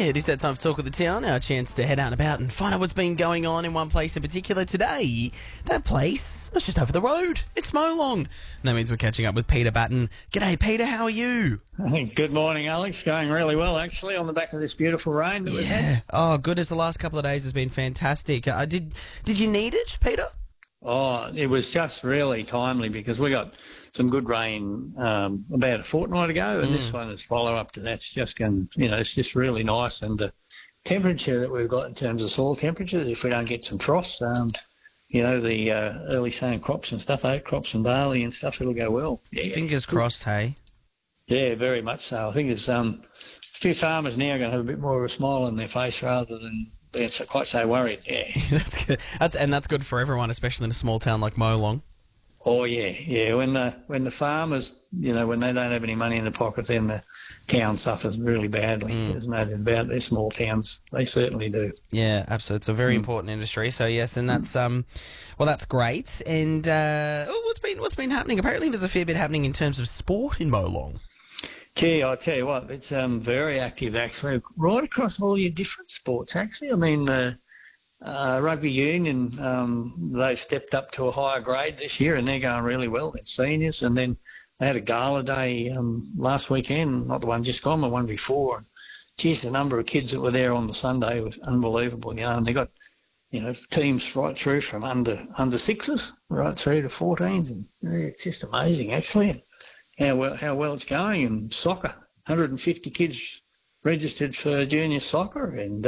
Yeah, it is that time for Talk of the Town, our chance to head out and about and find out what's been going on in one place in particular today. That place is just over the road. It's Molong. And that means we're catching up with Peter Batten. G'day, Peter, how are you? Good morning, Alex. Going really well, actually, on the back of this beautiful rain that we've had. Oh, goodness, the last couple of days has been fantastic. Did you need it, Peter? Oh, it was just really timely because we got some good rain about a fortnight ago, and this one is follow-up to that. It's just going, it's just really nice. And the temperature that we've got in terms of soil temperatures, if we don't get some frost, the early sowing crops and stuff, oat crops and barley and stuff, it'll go well. Yeah. Fingers crossed, hey? Yeah, very much so. I think it's a few farmers now are going to have a bit more of a smile on their face rather than being quite so worried. Yeah, That's good. That's good for everyone, especially in a small town like Molong. Oh yeah. When the farmers, when they don't have any money in the pocket, then the town suffers really badly. There's no doubt about it. They're small towns. They certainly do. Yeah, absolutely. It's a very important industry. So yes, and that's that's great. And what's been happening? Apparently, there's a fair bit happening in terms of sport in Molong. Gee, I'll tell you what, it's very active actually, right across all your different sports. Actually, I mean. Rugby union, they stepped up to a higher grade this year and they're going really well. They're seniors, and then they had a gala day last weekend, not the one just gone, the one before. And, geez, the number of kids that were there on the Sunday was unbelievable. And they got, teams right through from under sixes right through to 14s, and it's just amazing actually how well it's going. And soccer, 150 kids registered for junior soccer, and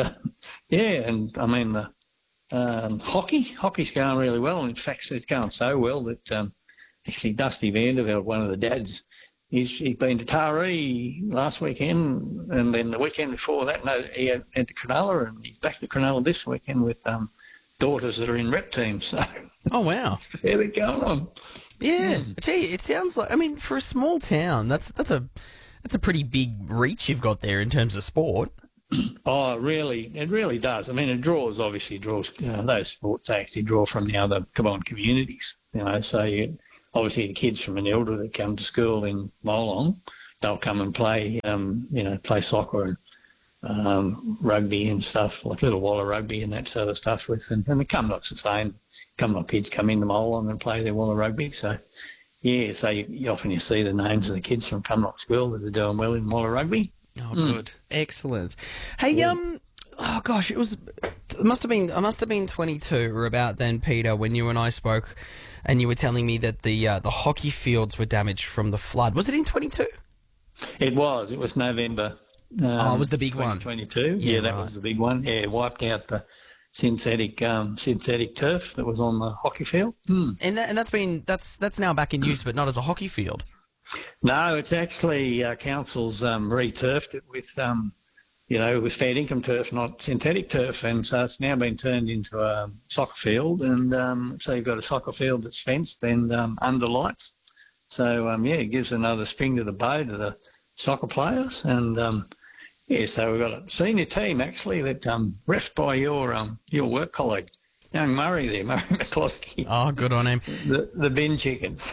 and I mean the hockey's going really well. In fact, it's going so well that actually Dusty Vanderveld, one of the dads, he's been to Taree last weekend, and then the weekend before that, he had to Cronulla, and he's back to Cronulla this weekend with daughters that are in rep teams. So, oh wow, fair bit going on. Yeah, gee, it sounds like, for a small town, that's a pretty big reach you've got there in terms of sport. Oh, really? It really does. I mean, it draws those sports actually draw from the other combined communities. So obviously the kids from Manilda that come to school in Molong, they'll come and play, play soccer and rugby and stuff, like Little Waller rugby and that sort of stuff with them. And the Cumnock's the same. Cumnock kids come into Molong and play their Waller rugby. So, yeah, so you often see the names of the kids from Cumnock School that are doing well in Waller rugby. Oh, good. Excellent. Hey, oh gosh, I must have been 22 or about then, Peter, when you and I spoke and you were telling me that the hockey fields were damaged from the flood. Was it in 22? It was November. It was the big one. 22. Yeah, that was the big one. Yeah, it wiped out the synthetic turf that was on the hockey field. And that's now back in use, but not as a hockey field. No, it's actually council's re-turfed it with fair income turf, not synthetic turf, and so it's now been turned into a soccer field, and so you've got a soccer field that's fenced and under lights. So it gives another spring to the bow to the soccer players, and so we've got a senior team actually that refed by your work colleague, young Murray McCloskey. Oh, good on him. The bin chickens.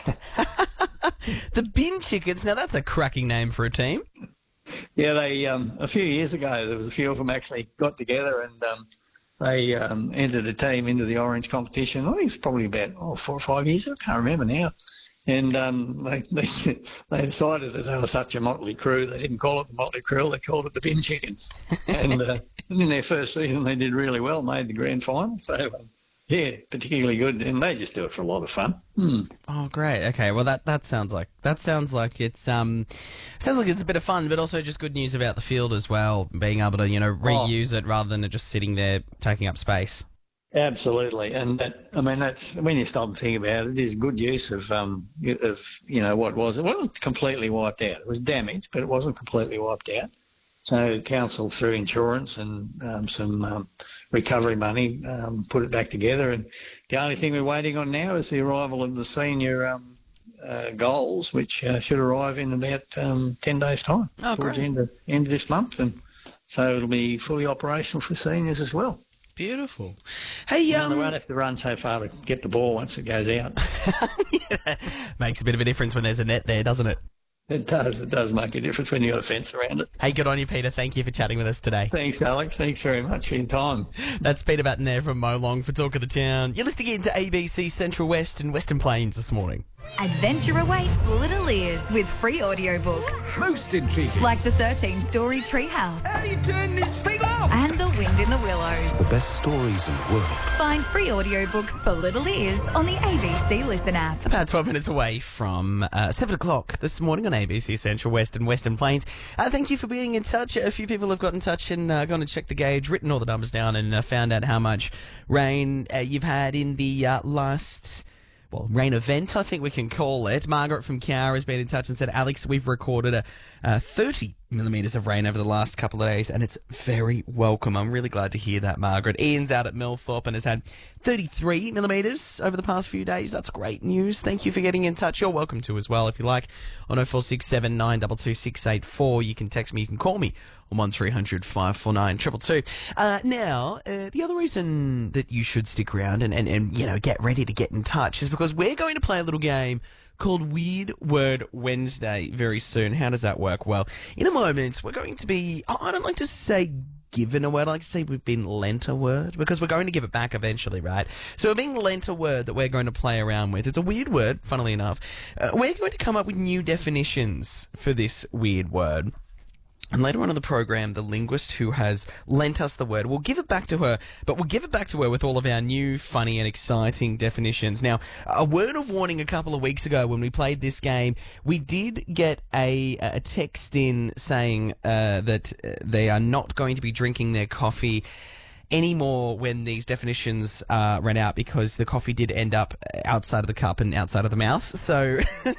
The bin chickens. Now that's a cracking name for a team. Yeah, they a few years ago there was a few of them actually got together and they entered a team into the Orange competition. I think it's probably about 4 or 5 years ago. I can't remember now. And they decided that they were such a motley crew, they didn't call it the Motley Crew, they called it the Bin Chickens. And in their first season, they did really well, made the grand final. So, particularly good, and they just do it for a lot of fun. Oh, great. Okay, well that sounds like it's a bit of fun, but also just good news about the field as well, being able to reuse it rather than it just sitting there taking up space. Absolutely, and that's when you stop and think about it. It is good use of what was. It wasn't completely wiped out. It was damaged, but it wasn't completely wiped out. So council, through insurance and some recovery money, put it back together. And the only thing we're waiting on now is the arrival of the senior goals, which should arrive in about 10 days' time, towards the end of this month. And so it'll be fully operational for seniors as well. Beautiful. Hey, they won't have to run so far to get the ball once it goes out. Makes a bit of a difference when there's a net there, doesn't it? It does. It does make a difference when you've got a fence around it. Hey, good on you, Peter. Thank you for chatting with us today. Thanks, Alex. Thanks very much for your time. That's Peter Batten there from Molong for Talk of the Town. You're listening in to ABC Central West and Western Plains this morning. Adventure awaits little ears with free audiobooks. Most intriguing. Like the 13-story Treehouse. How do you turn this thing off? And The Wind in the Willows. The best stories in the world. Find free audiobooks for little ears on the ABC Listen app. About 12 minutes away from 7 o'clock this morning on ABC Central West and Western Plains. Thank you for being in touch. A few people have got in touch and gone and checked the gauge, written all the numbers down and found out how much rain you've had in the last... rain event, I think we can call it. Margaret from Cowra has been in touch and said, Alex, we've recorded 30 millimetres of rain over the last couple of days, and it's very welcome. I'm really glad to hear that, Margaret. Ian's out at Millthorpe and has had 33 millimetres over the past few days. That's great news. Thank you for getting in touch. You're welcome to as well, if you like, on 0467 922 684. You can text me, you can call me on 1300 549 222. Now, the other reason that you should stick around and you know, get ready to get in touch is because we're going to play a little game called Weird Word Wednesday very soon. How does that work? Well, in a moment, we're going to be, I don't like to say given a word, I like to say we've been lent a word, because we're going to give it back eventually, right? So we're being lent a word that we're going to play around with. It's a weird word, funnily enough. We're going to come up with new definitions for this weird word. And later on in the program, the linguist who has lent us the word, we'll give it back to her, but we'll give it back to her with all of our new, funny and exciting definitions. Now, a word of warning: a couple of weeks ago when we played this game, we did get a text in saying that they are not going to be drinking their coffee anymore when these definitions ran out, because the coffee did end up outside of the cup and outside of the mouth. So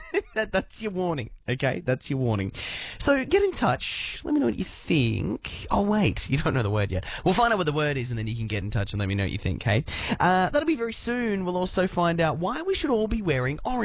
that's your warning, okay? That's your warning. So get in touch. Let me know what you think. Oh, wait, you don't know the word yet. We'll find out what the word is and then you can get in touch and let me know what you think, okay? That'll be very soon. We'll also find out why we should all be wearing orange.